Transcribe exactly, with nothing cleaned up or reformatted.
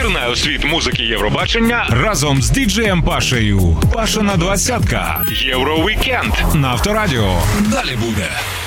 Пірнає у світ музики Євробачення разом з діджеєм Пашею. Пашина двадцятка. Євровікенд на Авторадіо. Далі буде.